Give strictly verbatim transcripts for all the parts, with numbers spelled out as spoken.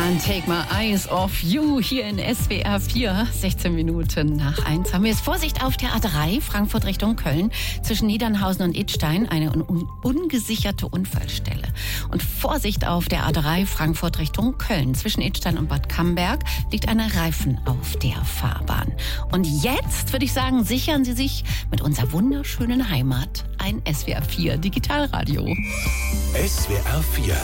Can't Take My Eyes Off You hier in S W R vier. sechzehn Minuten nach eins haben wir es. Vorsicht auf der A drei, Frankfurt Richtung Köln. Zwischen Niedernhausen und Idstein eine un- ungesicherte Unfallstelle. Und Vorsicht auf der A drei, Frankfurt Richtung Köln. Zwischen Idstein und Bad Camberg liegt eine Reifen auf der Fahrbahn. Und jetzt würde ich sagen, sichern Sie sich mit unserer wunderschönen Heimat ein S W R vier Digitalradio. S W R vier.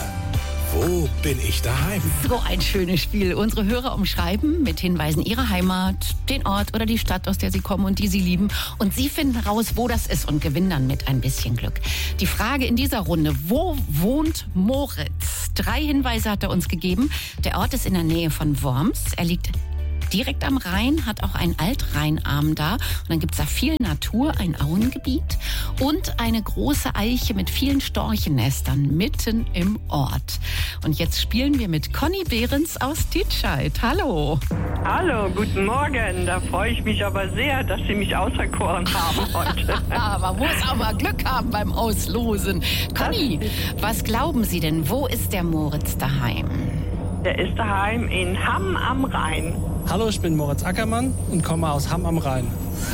Wo bin ich daheim? So ein schönes Spiel. Unsere Hörer umschreiben mit Hinweisen ihre Heimat, den Ort oder die Stadt, aus der sie kommen und die sie lieben. Und sie finden raus, wo das ist und gewinnen dann mit ein bisschen Glück. Die Frage in dieser Runde: Wo wohnt Moritz? Drei Hinweise hat er uns gegeben. Der Ort ist in der Nähe von Worms. Er liegt direkt am Rhein, hat auch einen Altrheinarm da. Und dann gibt es da viel Natur, ein Auengebiet und eine große Eiche mit vielen Storchennestern mitten im Ort. Und jetzt spielen wir mit Conny Behrens aus Ditscheid. Hallo. Hallo, guten Morgen. Da freue ich mich aber sehr, dass Sie mich auserkoren haben heute. Aber muss auch mal Glück haben beim Auslosen. Conny, was glauben Sie denn, wo ist der Moritz daheim? Der ist daheim in Hamm am Rhein. Hallo, ich bin Moritz Ackermann und komme aus Hamm am Rhein.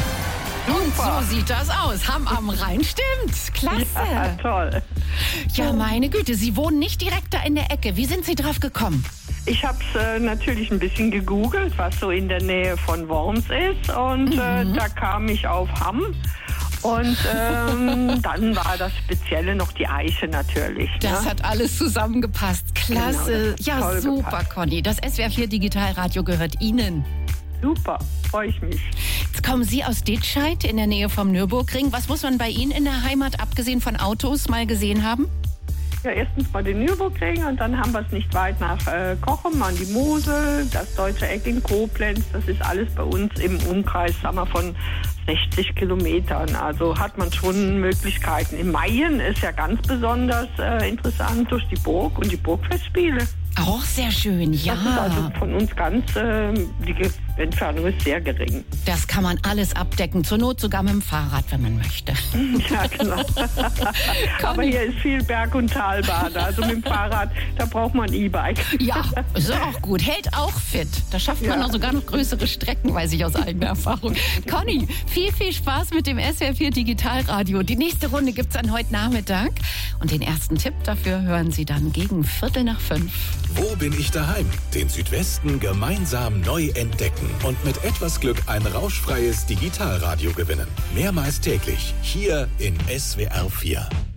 Und so sieht das aus. Hamm am Rhein, stimmt. Klasse. Ja, toll. Ja, meine Güte, Sie wohnen nicht direkt da in der Ecke. Wie sind Sie drauf gekommen? Ich habe es äh, natürlich ein bisschen gegoogelt, was so in der Nähe von Worms ist. Und äh, da kam ich auf Hamm. Und ähm, dann war das Spezielle noch die Eiche natürlich. Das ne? hat alles zusammengepasst. Klasse. Genau, das ja, toll super, gepasst. Conny. Das S W R vier Digitalradio gehört Ihnen. Super, freue ich mich. Jetzt kommen Sie aus Ditscheid in der Nähe vom Nürburgring. Was muss man bei Ihnen in der Heimat, abgesehen von Autos, mal gesehen haben? Ja, erstens mal den Nürburgring und dann haben wir es nicht weit nach äh, Cochem an die Mosel, das Deutsche Eck in Koblenz. Das ist alles bei uns im Umkreis, sagen wir, von sechzig Kilometern. Also hat man schon Möglichkeiten. In Mayen ist ja ganz besonders äh, interessant durch die Burg und die Burgfestspiele. Auch sehr schön, ja. Das ist also von uns ganz, äh, die Entfernung ist sehr gering. Das kann man alles abdecken, zur Not sogar mit dem Fahrrad, wenn man möchte. Ja, genau. Aber hier ist viel Berg- und Talbahn. Also mit dem Fahrrad, da braucht man E-Bike. Ja, ist auch gut. Hält auch fit. Da schafft man Ja. noch sogar noch größere Strecken, weiß ich aus eigener Erfahrung. Conny, viel, viel Spaß mit dem S W R vier Digitalradio. Die nächste Runde gibt's dann heute Nachmittag. Und den ersten Tipp dafür hören Sie dann gegen Viertel nach fünf. Wo bin ich daheim? Den Südwesten gemeinsam neu entdecken und mit etwas Glück ein rauschfreies Digitalradio gewinnen. Mehrmals täglich hier in S W R vier.